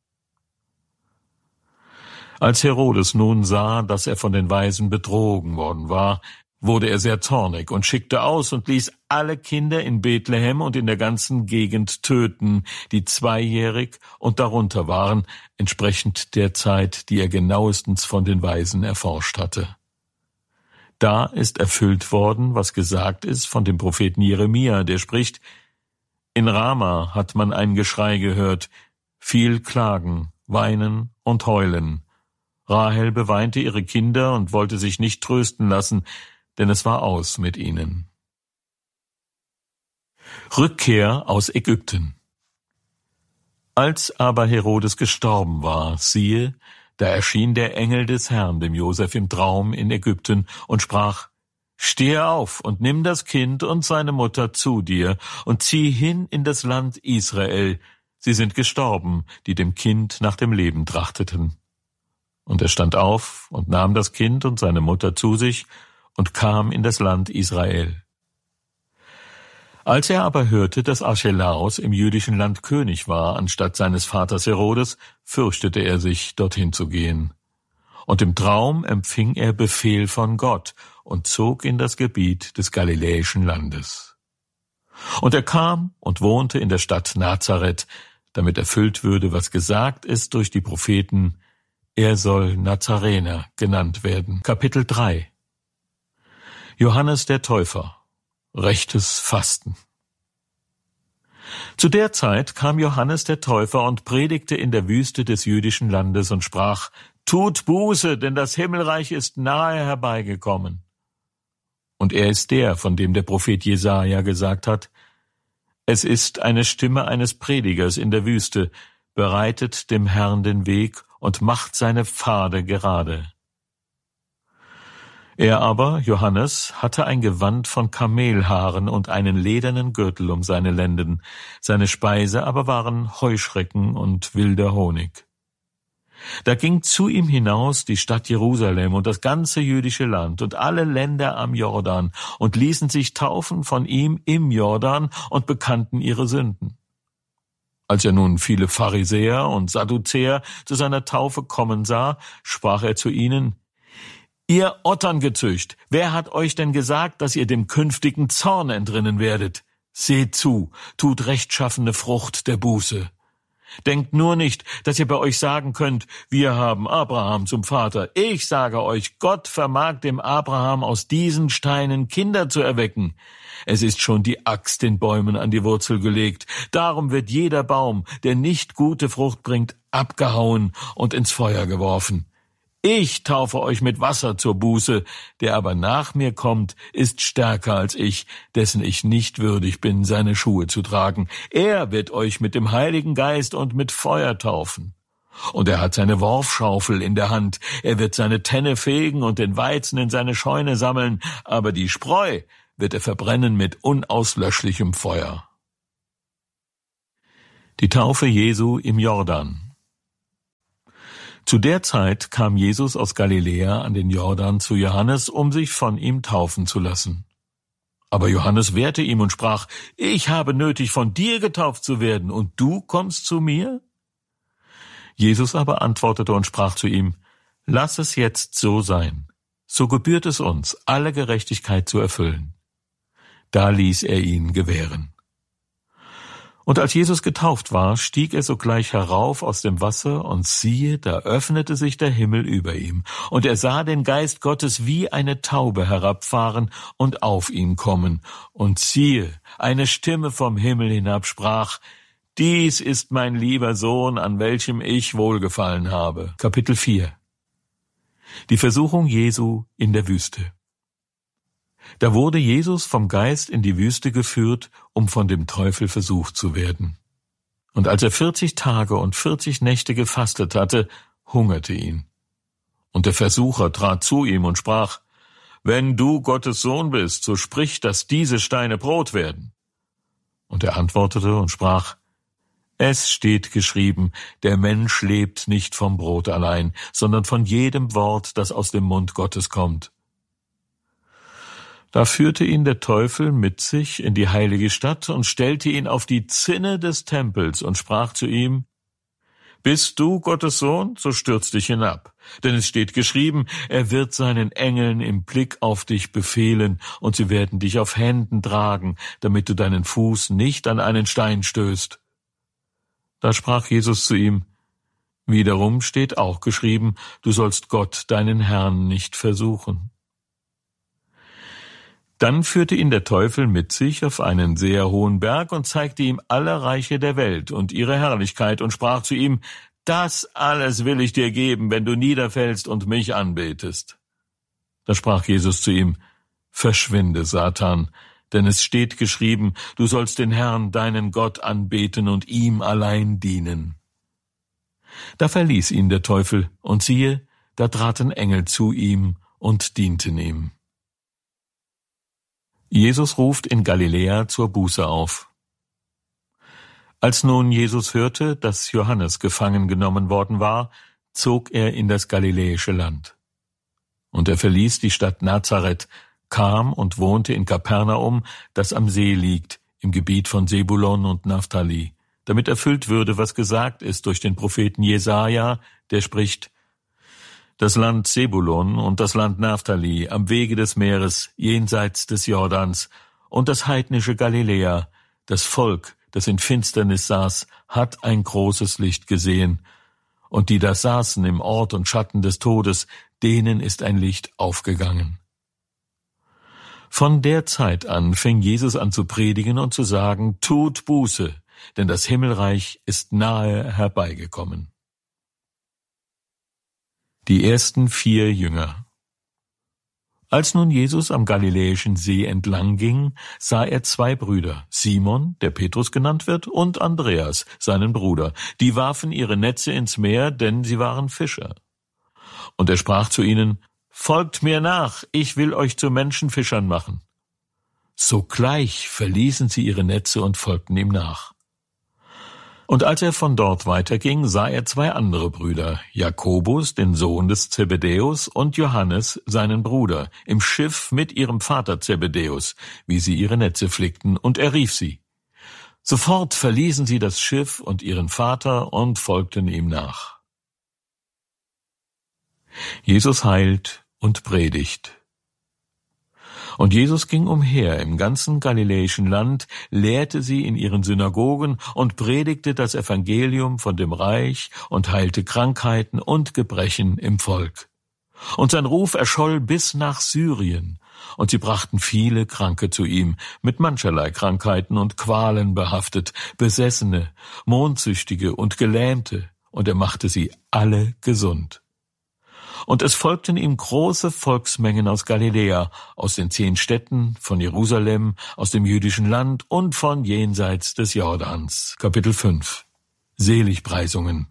Als Herodes nun sah, dass er von den Weisen betrogen worden war, wurde er sehr zornig und schickte aus und ließ alle Kinder in Bethlehem und in der ganzen Gegend töten, die zweijährig und darunter waren, entsprechend der Zeit, die er genauestens von den Weisen erforscht hatte. Da ist erfüllt worden, was gesagt ist von dem Propheten Jeremia, der spricht: »In Rama hat man ein Geschrei gehört, viel Klagen, Weinen und Heulen. Rahel beweinte ihre Kinder und wollte sich nicht trösten lassen, denn es war aus mit ihnen.« Rückkehr aus Ägypten. Als aber Herodes gestorben war, siehe, da erschien der Engel des Herrn dem Josef im Traum in Ägypten und sprach: »Stehe auf und nimm das Kind und seine Mutter zu dir und zieh hin in das Land Israel. Sie sind gestorben, die dem Kind nach dem Leben trachteten.« Und er stand auf und nahm das Kind und seine Mutter zu sich und kam in das Land Israel. Als er aber hörte, dass Archelaus im jüdischen Land König war, anstatt seines Vaters Herodes, fürchtete er sich, dorthin zu gehen. Und im Traum empfing er Befehl von Gott und zog in das Gebiet des galiläischen Landes. Und er kam und wohnte in der Stadt Nazareth, damit erfüllt würde, was gesagt ist durch die Propheten: er soll Nazarener genannt werden. Kapitel drei. Johannes der Täufer. Rechtes Fasten. Zu der Zeit kam Johannes der Täufer und predigte in der Wüste des jüdischen Landes und sprach: »Tut Buße, denn das Himmelreich ist nahe herbeigekommen.« Und er ist der, von dem der Prophet Jesaja gesagt hat: »Es ist eine Stimme eines Predigers in der Wüste, bereitet dem Herrn den Weg und macht seine Pfade gerade.« Er aber, Johannes, hatte ein Gewand von Kamelhaaren und einen ledernen Gürtel um seine Lenden, seine Speise aber waren Heuschrecken und wilder Honig. Da ging zu ihm hinaus die Stadt Jerusalem und das ganze jüdische Land und alle Länder am Jordan und ließen sich taufen von ihm im Jordan und bekannten ihre Sünden. Als er nun viele Pharisäer und Sadduzäer zu seiner Taufe kommen sah, sprach er zu ihnen: »Ihr Otterngezücht, wer hat euch denn gesagt, dass ihr dem künftigen Zorn entrinnen werdet? Seht zu, tut rechtschaffene Frucht der Buße. Denkt nur nicht, dass ihr bei euch sagen könnt, wir haben Abraham zum Vater. Ich sage euch, Gott vermag dem Abraham aus diesen Steinen Kinder zu erwecken. Es ist schon die Axt den Bäumen an die Wurzel gelegt. Darum wird jeder Baum, der nicht gute Frucht bringt, abgehauen und ins Feuer geworfen. Ich taufe euch mit Wasser zur Buße, der aber nach mir kommt, ist stärker als ich, dessen ich nicht würdig bin, seine Schuhe zu tragen. Er wird euch mit dem Heiligen Geist und mit Feuer taufen. Und er hat seine Worfschaufel in der Hand, er wird seine Tenne fegen und den Weizen in seine Scheune sammeln, aber die Spreu wird er verbrennen mit unauslöschlichem Feuer. Die Taufe Jesu im Jordan. Zu der Zeit kam Jesus aus Galiläa an den Jordan zu Johannes, um sich von ihm taufen zu lassen. Aber Johannes wehrte ihm und sprach: Ich habe nötig, von dir getauft zu werden, und du kommst zu mir? Jesus aber antwortete und sprach zu ihm: Lass es jetzt so sein. So gebührt es uns, alle Gerechtigkeit zu erfüllen. Da ließ er ihn gewähren. Und als Jesus getauft war, stieg er sogleich herauf aus dem Wasser, und siehe, da öffnete sich der Himmel über ihm, und er sah den Geist Gottes wie eine Taube herabfahren und auf ihn kommen. Und siehe, eine Stimme vom Himmel hinab sprach: Dies ist mein lieber Sohn, an welchem ich wohlgefallen habe. Kapitel vier. Die Versuchung Jesu in der Wüste. Da wurde Jesus vom Geist in die Wüste geführt, um von dem Teufel versucht zu werden. Und als er vierzig Tage und vierzig Nächte gefastet hatte, hungerte ihn. Und der Versucher trat zu ihm und sprach: Wenn du Gottes Sohn bist, so sprich, dass diese Steine Brot werden. Und er antwortete und sprach: Es steht geschrieben, der Mensch lebt nicht vom Brot allein, sondern von jedem Wort, das aus dem Mund Gottes kommt. Da führte ihn der Teufel mit sich in die heilige Stadt und stellte ihn auf die Zinne des Tempels und sprach zu ihm: Bist du Gottes Sohn, so stürz dich hinab. Denn es steht geschrieben, er wird seinen Engeln im Blick auf dich befehlen, und sie werden dich auf Händen tragen, damit du deinen Fuß nicht an einen Stein stößt. Da sprach Jesus zu ihm: Wiederum steht auch geschrieben, du sollst Gott, deinen Herrn, nicht versuchen. Dann führte ihn der Teufel mit sich auf einen sehr hohen Berg und zeigte ihm alle Reiche der Welt und ihre Herrlichkeit und sprach zu ihm: Das alles will ich dir geben, wenn du niederfällst und mich anbetest. Da sprach Jesus zu ihm: Verschwinde, Satan, denn es steht geschrieben, du sollst den Herrn, deinen Gott, anbeten und ihm allein dienen. Da verließ ihn der Teufel, und siehe, da traten Engel zu ihm und dienten ihm. Jesus ruft in Galiläa zur Buße auf. Als nun Jesus hörte, dass Johannes gefangen genommen worden war, zog er in das galiläische Land. Und er verließ die Stadt Nazareth, kam und wohnte in Kapernaum, das am See liegt, im Gebiet von Sebulon und Naphtali, damit erfüllt würde, was gesagt ist durch den Propheten Jesaja, der spricht: Das Land Sebulon und das Land Naphtali am Wege des Meeres, jenseits des Jordans, und das heidnische Galiläa, das Volk, das in Finsternis saß, hat ein großes Licht gesehen, und die da saßen im Ort und Schatten des Todes, denen ist ein Licht aufgegangen. Von der Zeit an fing Jesus an zu predigen und zu sagen: Tut Buße, denn das Himmelreich ist nahe herbeigekommen. Die ersten vier Jünger. Als nun Jesus am Galiläischen See entlang ging, sah er zwei Brüder, Simon, der Petrus genannt wird, und Andreas, seinen Bruder. Die warfen ihre Netze ins Meer, denn sie waren Fischer. Und er sprach zu ihnen: Folgt mir nach, ich will euch zu Menschenfischern machen. Sogleich verließen sie ihre Netze und folgten ihm nach. Und als er von dort weiterging, sah er zwei andere Brüder, Jakobus, den Sohn des Zebedäus, und Johannes, seinen Bruder, im Schiff mit ihrem Vater Zebedäus, wie sie ihre Netze flickten, und er rief sie. Sofort verließen sie das Schiff und ihren Vater und folgten ihm nach. Jesus heilt und predigt. Und Jesus ging umher im ganzen galiläischen Land, lehrte sie in ihren Synagogen und predigte das Evangelium von dem Reich und heilte Krankheiten und Gebrechen im Volk. Und sein Ruf erscholl bis nach Syrien, und sie brachten viele Kranke zu ihm, mit mancherlei Krankheiten und Qualen behaftet, Besessene, Mondsüchtige und Gelähmte, und er machte sie alle gesund. Und es folgten ihm große Volksmengen aus Galiläa, aus den zehn Städten, von Jerusalem, aus dem jüdischen Land und von jenseits des Jordans. Kapitel fünf. Seligpreisungen.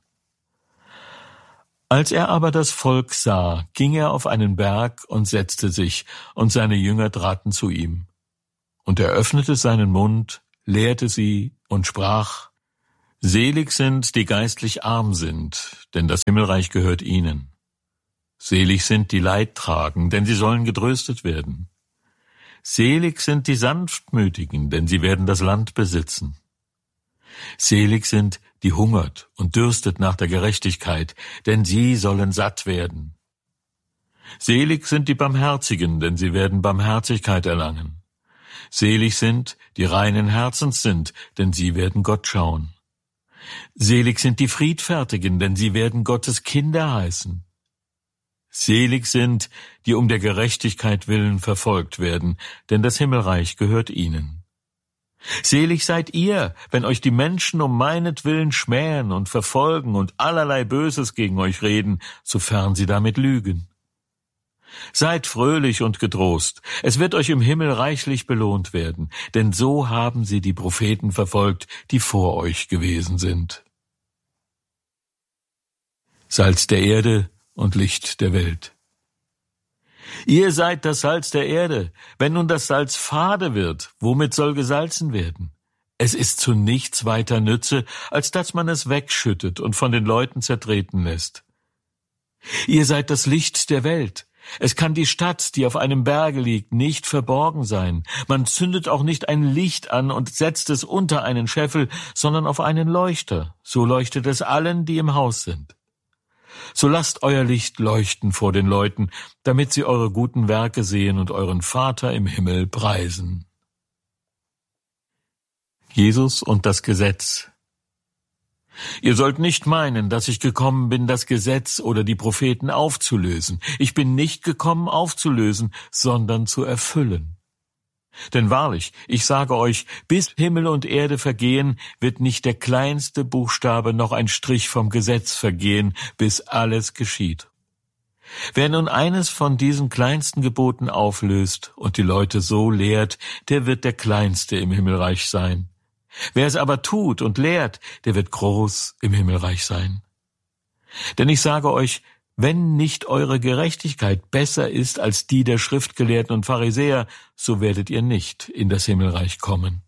Als er aber das Volk sah, ging er auf einen Berg und setzte sich, und seine Jünger traten zu ihm. Und er öffnete seinen Mund, lehrte sie und sprach: Selig sind, die geistlich arm sind, denn das Himmelreich gehört ihnen. Selig sind, die Leid tragen, denn sie sollen getröstet werden. Selig sind die Sanftmütigen, denn sie werden das Land besitzen. Selig sind, die hungert und dürstet nach der Gerechtigkeit, denn sie sollen satt werden. Selig sind die Barmherzigen, denn sie werden Barmherzigkeit erlangen. Selig sind, die reinen Herzens sind, denn sie werden Gott schauen. Selig sind die Friedfertigen, denn sie werden Gottes Kinder heißen. Selig sind, die um der Gerechtigkeit willen verfolgt werden, denn das Himmelreich gehört ihnen. Selig seid ihr, wenn euch die Menschen um meinetwillen schmähen und verfolgen und allerlei Böses gegen euch reden, sofern sie damit lügen. Seid fröhlich und getrost, es wird euch im Himmel reichlich belohnt werden, denn so haben sie die Propheten verfolgt, die vor euch gewesen sind. Salz der Erde und Licht der Welt. Ihr seid das Salz der Erde. Wenn nun das Salz fade wird, womit soll gesalzen werden? Es ist zu nichts weiter Nütze, als dass man es wegschüttet und von den Leuten zertreten lässt. Ihr seid das Licht der Welt. Es kann die Stadt, die auf einem Berge liegt, nicht verborgen sein. Man zündet auch nicht ein Licht an und setzt es unter einen Scheffel, sondern auf einen Leuchter. So leuchtet es allen, die im Haus sind. So lasst euer Licht leuchten vor den Leuten, damit sie eure guten Werke sehen und euren Vater im Himmel preisen. Jesus und das Gesetz. Ihr sollt nicht meinen, dass ich gekommen bin, das Gesetz oder die Propheten aufzulösen. Ich bin nicht gekommen, aufzulösen, sondern zu erfüllen. Denn wahrlich, ich sage euch, bis Himmel und Erde vergehen, wird nicht der kleinste Buchstabe noch ein Strich vom Gesetz vergehen, bis alles geschieht. Wer nun eines von diesen kleinsten Geboten auflöst und die Leute so lehrt, der wird der Kleinste im Himmelreich sein. Wer es aber tut und lehrt, der wird groß im Himmelreich sein. Denn ich sage euch, wenn nicht eure Gerechtigkeit besser ist als die der Schriftgelehrten und Pharisäer, so werdet ihr nicht in das Himmelreich kommen.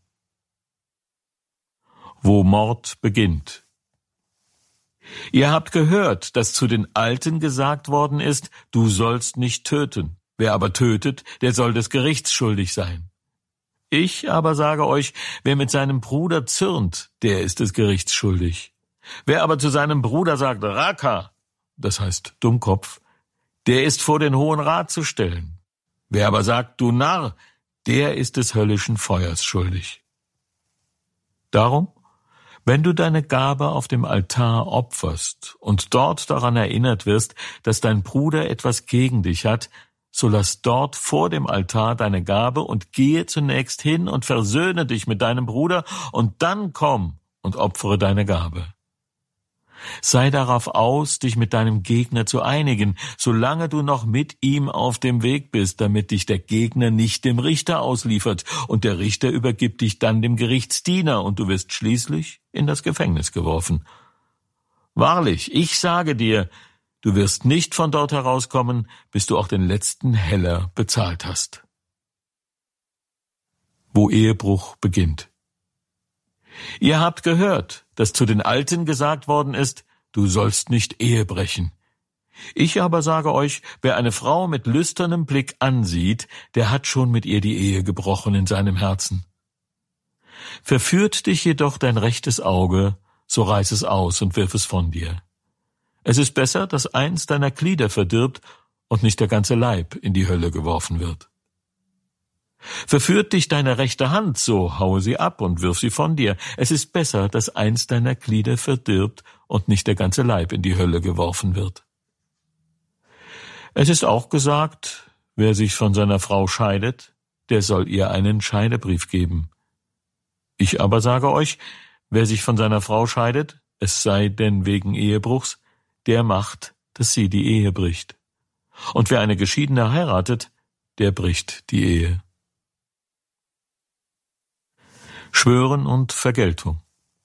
Wo Mord beginnt. Ihr habt gehört, dass zu den Alten gesagt worden ist, du sollst nicht töten. Wer aber tötet, der soll des Gerichts schuldig sein. Ich aber sage euch, wer mit seinem Bruder zürnt, der ist des Gerichts schuldig. Wer aber zu seinem Bruder sagt, Raka, das heißt Dummkopf, der ist vor den Hohen Rat zu stellen. Wer aber sagt, du Narr, der ist des höllischen Feuers schuldig. Darum, wenn du deine Gabe auf dem Altar opferst und dort daran erinnert wirst, dass dein Bruder etwas gegen dich hat, so lass dort vor dem Altar deine Gabe und gehe zunächst hin und versöhne dich mit deinem Bruder und dann komm und opfere deine Gabe. Sei darauf aus, dich mit deinem Gegner zu einigen, solange du noch mit ihm auf dem Weg bist, damit dich der Gegner nicht dem Richter ausliefert und der Richter übergibt dich dann dem Gerichtsdiener und du wirst schließlich in das Gefängnis geworfen. Wahrlich, ich sage dir, du wirst nicht von dort herauskommen, bis du auch den letzten Heller bezahlt hast. Wo Ehebruch beginnt. Ihr habt gehört, dass zu den Alten gesagt worden ist, du sollst nicht Ehe brechen. Ich aber sage euch, wer eine Frau mit lüsternem Blick ansieht, der hat schon mit ihr die Ehe gebrochen in seinem Herzen. Verführt dich jedoch dein rechtes Auge, so reiß es aus und wirf es von dir. Es ist besser, dass eins deiner Glieder verdirbt und nicht der ganze Leib in die Hölle geworfen wird. Verführt dich deine rechte Hand, so haue sie ab und wirf sie von dir. Es ist besser, dass eins deiner Glieder verdirbt und nicht der ganze Leib in die Hölle geworfen wird. Es ist auch gesagt, wer sich von seiner Frau scheidet, der soll ihr einen Scheidebrief geben. Ich aber sage euch, wer sich von seiner Frau scheidet, es sei denn wegen Ehebruchs, der macht, dass sie die Ehe bricht. Und wer eine Geschiedene heiratet, der bricht die Ehe. Schwören und Vergeltung.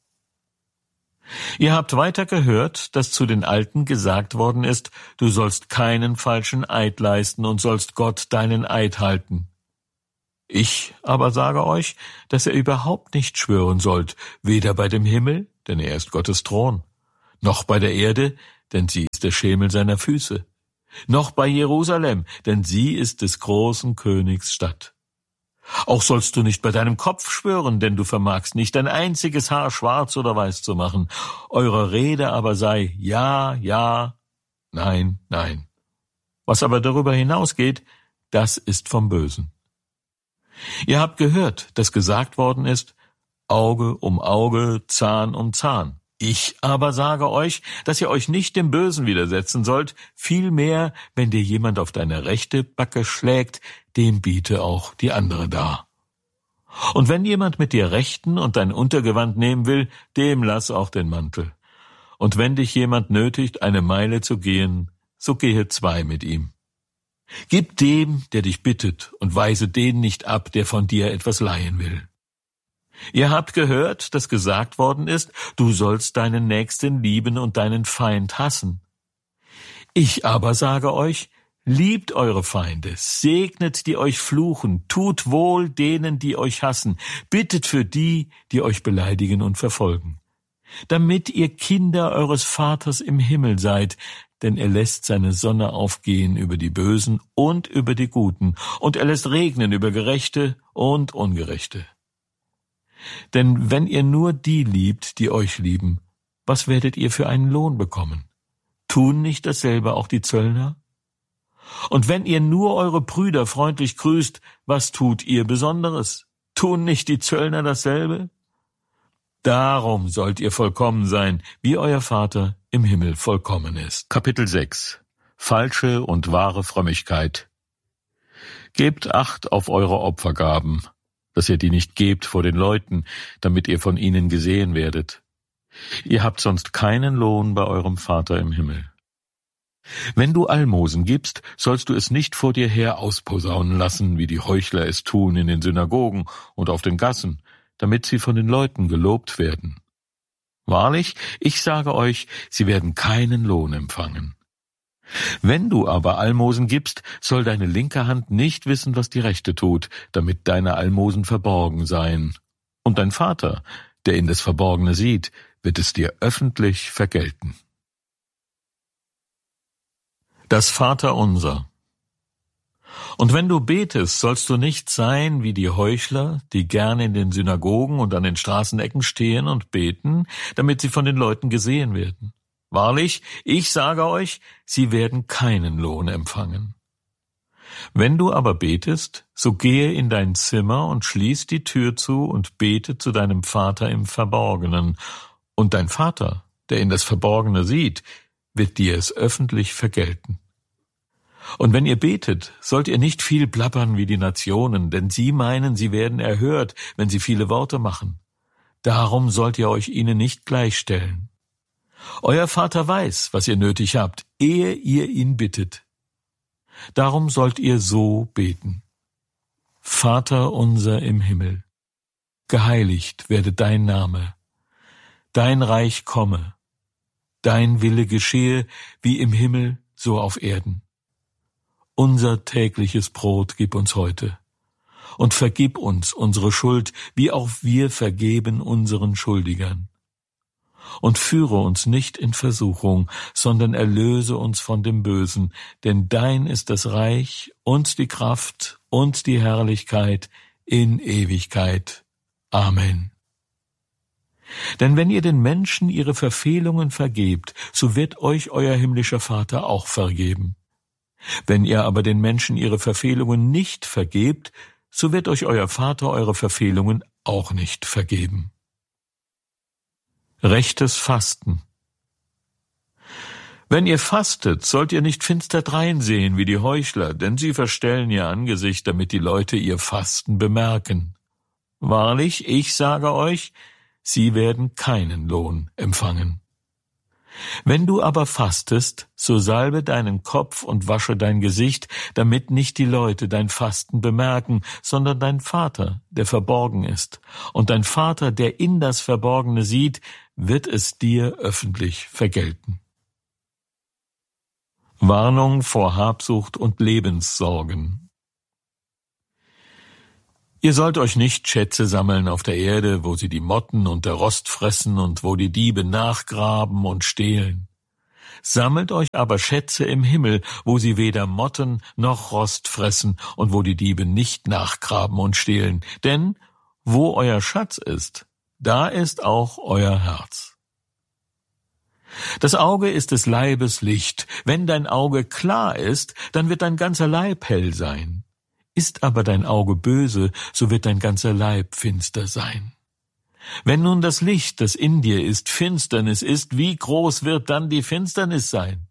Ihr habt weiter gehört, dass zu den Alten gesagt worden ist, du sollst keinen falschen Eid leisten und sollst Gott deinen Eid halten. Ich aber sage euch, dass ihr überhaupt nicht schwören sollt, weder bei dem Himmel, denn er ist Gottes Thron, noch bei der Erde, denn sie ist der Schemel seiner Füße, noch bei Jerusalem, denn sie ist des großen Königs Stadt. Auch sollst du nicht bei deinem Kopf schwören, denn du vermagst nicht ein einziges Haar schwarz oder weiß zu machen. Eure Rede aber sei ja, ja, nein, nein. Was aber darüber hinausgeht, das ist vom Bösen. Ihr habt gehört, dass gesagt worden ist, Auge um Auge, Zahn um Zahn. Ich aber sage euch, dass ihr euch nicht dem Bösen widersetzen sollt, vielmehr, wenn dir jemand auf deine rechte Backe schlägt, dem biete auch die andere dar. Und wenn jemand mit dir rechten und dein Untergewand nehmen will, dem lass auch den Mantel. Und wenn dich jemand nötigt, eine Meile zu gehen, so gehe zwei mit ihm. Gib dem, der dich bittet, und weise den nicht ab, der von dir etwas leihen will. Ihr habt gehört, dass gesagt worden ist, du sollst deinen Nächsten lieben und deinen Feind hassen. Ich aber sage euch, liebt eure Feinde, segnet die euch fluchen, tut wohl denen, die euch hassen, bittet für die, die euch beleidigen und verfolgen, damit ihr Kinder eures Vaters im Himmel seid, denn er lässt seine Sonne aufgehen über die Bösen und über die Guten, und er lässt regnen über Gerechte und Ungerechte. Denn wenn ihr nur die liebt, die euch lieben, was werdet ihr für einen Lohn bekommen? Tun nicht dasselbe auch die Zöllner? Und wenn ihr nur eure Brüder freundlich grüßt, was tut ihr Besonderes? Tun nicht die Zöllner dasselbe? Darum sollt ihr vollkommen sein, wie euer Vater im Himmel vollkommen ist. Kapitel sechs. Falsche und wahre Frömmigkeit. Gebt Acht auf eure Opfergaben, dass ihr die nicht gebt vor den Leuten, damit ihr von ihnen gesehen werdet. Ihr habt sonst keinen Lohn bei eurem Vater im Himmel. Wenn du Almosen gibst, sollst du es nicht vor dir her ausposaunen lassen, wie die Heuchler es tun in den Synagogen und auf den Gassen, damit sie von den Leuten gelobt werden. Wahrlich, ich sage euch, sie werden keinen Lohn empfangen. Wenn du aber Almosen gibst, soll deine linke Hand nicht wissen, was die rechte tut, damit deine Almosen verborgen seien. Und dein Vater, der in das Verborgene sieht, wird es dir öffentlich vergelten. Das Vaterunser. Und wenn du betest, sollst du nicht sein wie die Heuchler, die gerne in den Synagogen und an den Straßenecken stehen und beten, damit sie von den Leuten gesehen werden. Wahrlich, ich sage euch, sie werden keinen Lohn empfangen. Wenn du aber betest, so gehe in dein Zimmer und schließ die Tür zu und bete zu deinem Vater im Verborgenen. Und dein Vater, der in das Verborgene sieht, wird dir es öffentlich vergelten. Und wenn ihr betet, sollt ihr nicht viel plappern wie die Nationen, denn sie meinen, sie werden erhört, wenn sie viele Worte machen. Darum sollt ihr euch ihnen nicht gleichstellen. Euer Vater weiß, was ihr nötig habt, ehe ihr ihn bittet. Darum sollt ihr so beten. Vater unser im Himmel, geheiligt werde dein Name, dein Reich komme, dein Wille geschehe, wie im Himmel, so auf Erden. Unser tägliches Brot gib uns heute und vergib uns unsere Schuld, wie auch wir vergeben unseren Schuldigern. Und führe uns nicht in Versuchung, sondern erlöse uns von dem Bösen, denn dein ist das Reich und die Kraft und die Herrlichkeit in Ewigkeit. Amen. Denn wenn ihr den Menschen ihre Verfehlungen vergebt, so wird euch euer himmlischer Vater auch vergeben. Wenn ihr aber den Menschen ihre Verfehlungen nicht vergebt, so wird euch euer Vater eure Verfehlungen auch nicht vergeben. Rechtes Fasten. Wenn ihr fastet, sollt ihr nicht finster dreinsehen wie die Heuchler, denn sie verstellen ihr Angesicht, damit die Leute ihr Fasten bemerken. Wahrlich, ich sage euch, sie werden keinen Lohn empfangen. Wenn du aber fastest, so salbe deinen Kopf und wasche dein Gesicht, damit nicht die Leute dein Fasten bemerken, sondern dein Vater, der verborgen ist. Und dein Vater, der in das Verborgene sieht, wird es dir öffentlich vergelten. Warnung vor Habsucht und Lebenssorgen. Ihr sollt euch nicht Schätze sammeln auf der Erde, wo sie die Motten und der Rost fressen und wo die Diebe nachgraben und stehlen. Sammelt euch aber Schätze im Himmel, wo sie weder Motten noch Rost fressen und wo die Diebe nicht nachgraben und stehlen. Denn wo euer Schatz ist, da ist auch euer Herz. Das Auge ist des Leibes Licht. Wenn dein Auge klar ist, dann wird dein ganzer Leib hell sein. Ist aber dein Auge böse, so wird dein ganzer Leib finster sein. Wenn nun das Licht, das in dir ist, Finsternis ist, wie groß wird dann die Finsternis sein?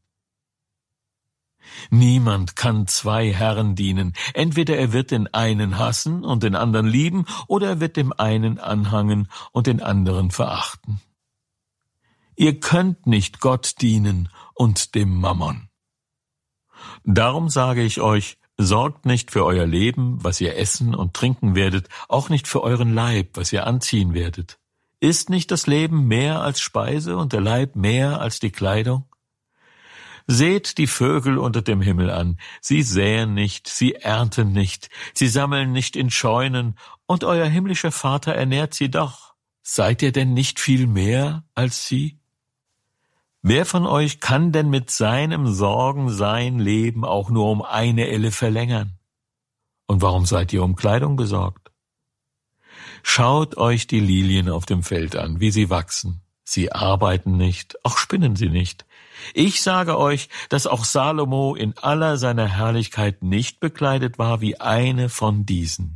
Niemand kann zwei Herren dienen. Entweder er wird den einen hassen und den anderen lieben, oder er wird dem einen anhangen und den anderen verachten. Ihr könnt nicht Gott dienen und dem Mammon. Darum sage ich euch, sorgt nicht für euer Leben, was ihr essen und trinken werdet, auch nicht für euren Leib, was ihr anziehen werdet. Ist nicht das Leben mehr als Speise und der Leib mehr als die Kleidung? Seht die Vögel unter dem Himmel an. Sie säen nicht, sie ernten nicht, sie sammeln nicht in Scheunen, und euer himmlischer Vater ernährt sie doch. Seid ihr denn nicht viel mehr als sie? Wer von euch kann denn mit seinem Sorgen sein Leben auch nur um eine Elle verlängern? Und warum seid ihr um Kleidung besorgt? Schaut euch die Lilien auf dem Feld an, wie sie wachsen. Sie arbeiten nicht, auch spinnen sie nicht. Ich sage euch, dass auch Salomo in aller seiner Herrlichkeit nicht bekleidet war wie eine von diesen.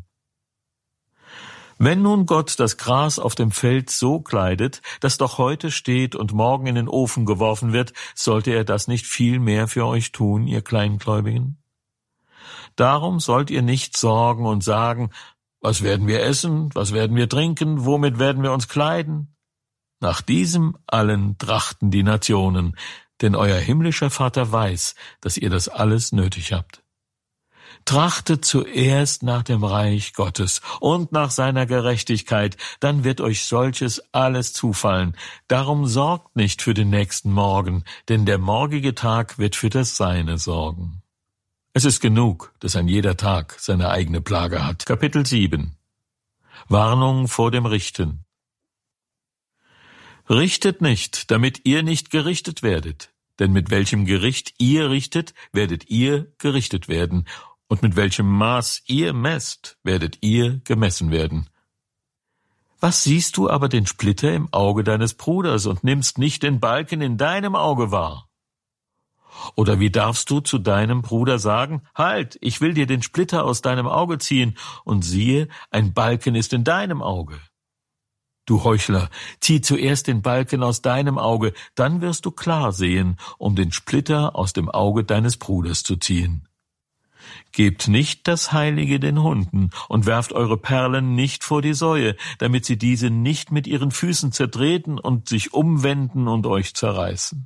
Wenn nun Gott das Gras auf dem Feld so kleidet, das doch heute steht und morgen in den Ofen geworfen wird, sollte er das nicht viel mehr für euch tun, ihr Kleingläubigen? Darum sollt ihr nicht sorgen und sagen, was werden wir essen, was werden wir trinken, womit werden wir uns kleiden? Nach diesem allen trachten die Nationen, denn euer himmlischer Vater weiß, dass ihr das alles nötig habt. Trachtet zuerst nach dem Reich Gottes und nach seiner Gerechtigkeit, dann wird euch solches alles zufallen. Darum sorgt nicht für den nächsten Morgen, denn der morgige Tag wird für das Seine sorgen. Es ist genug, dass ein jeder Tag seine eigene Plage hat. Kapitel sieben. Warnung vor dem Richten. Richtet nicht, damit ihr nicht gerichtet werdet, denn mit welchem Gericht ihr richtet, werdet ihr gerichtet werden. Und mit welchem Maß ihr messt, werdet ihr gemessen werden. Was siehst du aber den Splitter im Auge deines Bruders und nimmst nicht den Balken in deinem Auge wahr? Oder wie darfst du zu deinem Bruder sagen, halt, ich will dir den Splitter aus deinem Auge ziehen, und siehe, ein Balken ist in deinem Auge? Du Heuchler, zieh zuerst den Balken aus deinem Auge, dann wirst du klar sehen, um den Splitter aus dem Auge deines Bruders zu ziehen. Gebt nicht das Heilige den Hunden und werft eure Perlen nicht vor die Säue, damit sie diese nicht mit ihren Füßen zertreten und sich umwenden und euch zerreißen.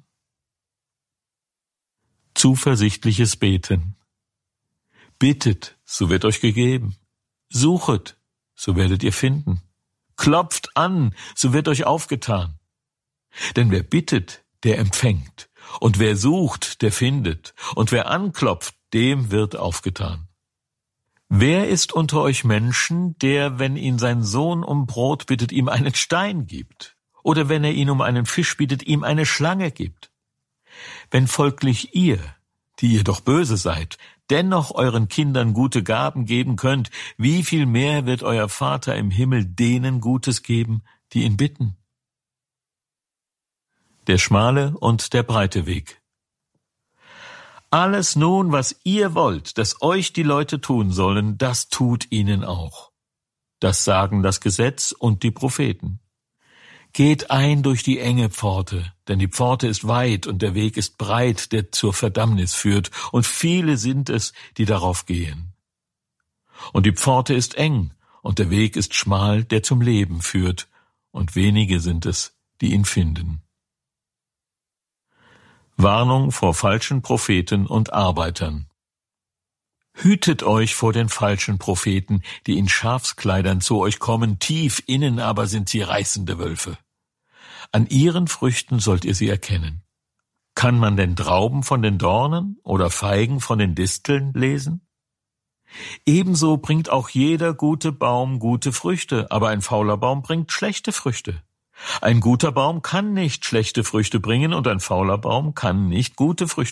Zuversichtliches Beten. Bittet, so wird euch gegeben. Suchet, so werdet ihr finden. Klopft an, so wird euch aufgetan. Denn wer bittet, der empfängt. Und wer sucht, der findet. Und wer anklopft, dem wird aufgetan. Wer ist unter euch Menschen, der, wenn ihn sein Sohn um Brot bittet, ihm einen Stein gibt? Oder wenn er ihn um einen Fisch bittet, ihm eine Schlange gibt? Wenn folglich ihr, die ihr doch böse seid, dennoch euren Kindern gute Gaben geben könnt, wie viel mehr wird euer Vater im Himmel denen Gutes geben, die ihn bitten? Der schmale und der breite Weg. Alles nun, was ihr wollt, dass euch die Leute tun sollen, das tut ihnen auch. Das sagen das Gesetz und die Propheten. Geht ein durch die enge Pforte, denn die Pforte ist weit und der Weg ist breit, der zur Verdammnis führt, und viele sind es, die darauf gehen. Und die Pforte ist eng und der Weg ist schmal, der zum Leben führt, und wenige sind es, die ihn finden. Warnung vor falschen Propheten und Arbeitern. Hütet euch vor den falschen Propheten, die in Schafskleidern zu euch kommen, tief innen aber sind sie reißende Wölfe. An ihren Früchten sollt ihr sie erkennen. Kann man denn Trauben von den Dornen oder Feigen von den Disteln lesen? Ebenso bringt auch jeder gute Baum gute Früchte, aber ein fauler Baum bringt schlechte Früchte. Ein guter Baum kann nicht schlechte Früchte bringen und ein fauler Baum kann nicht gute Früchte